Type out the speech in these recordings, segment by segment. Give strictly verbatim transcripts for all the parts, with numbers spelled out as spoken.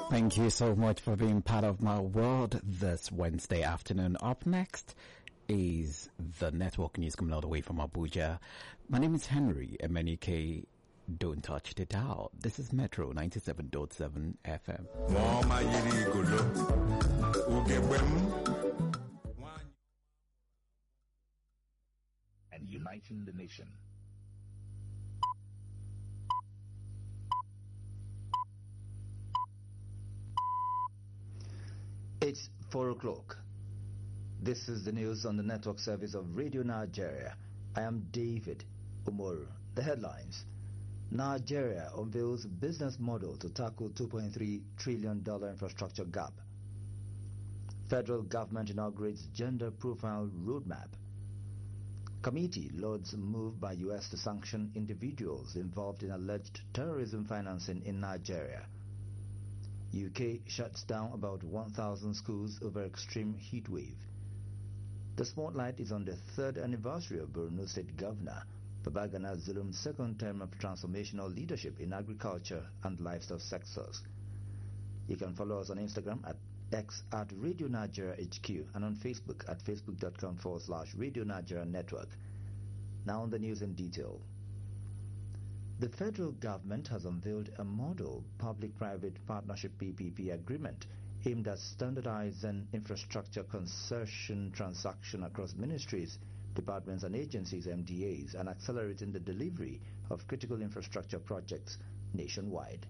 Thank you so much for being part of my world this Wednesday afternoon. Up next is the network news coming all the way from Abuja. My name is Henry Emenike. Don't touch the dial. This is Metro ninety-seven point seven F M. And uniting the nation. It's four o'clock. This is the news on the network service of Radio Nigeria. I am David Umoru. The headlines. Nigeria unveils business model to tackle two point three trillion dollars infrastructure gap. Federal government inaugurates gender profile roadmap. Committee lauds move by U S to sanction individuals involved in alleged terrorism financing in Nigeria. U K shuts down about one thousand schools over extreme heat wave. The spotlight is on the third anniversary of Borno State Governor Babagana Zulum's second term of transformational leadership in agriculture and livestock sectors. You can follow us on Instagram at X at Radio Nigeria H Q and on Facebook at facebook.com forward slash Radio Nigeria Network. Now on the news in detail. The federal government has unveiled a model public-private partnership P P P agreement aimed at standardizing infrastructure concession transaction across ministries, departments and agencies M D As and accelerating the delivery of critical infrastructure projects nationwide.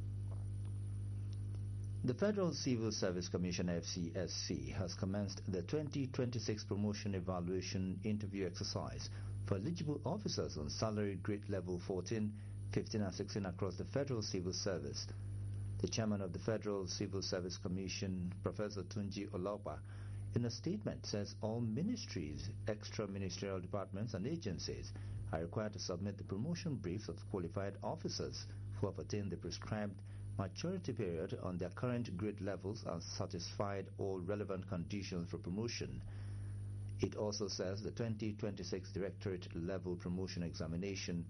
The Federal Civil Service Commission F C S C has commenced the twenty twenty-six promotion evaluation interview exercise for eligible officers on salary grade level fourteen, fifteen and sixteen across the Federal Civil Service. The chairman of the Federal Civil Service Commission, Professor Tunji Olopa, in a statement says all ministries, extra-ministerial departments and agencies are required to submit the promotion briefs of qualified officers who have attained the prescribed maturity period on their current grade levels and satisfied all relevant conditions for promotion. It also says the twenty twenty-six Directorate Level Promotion Examination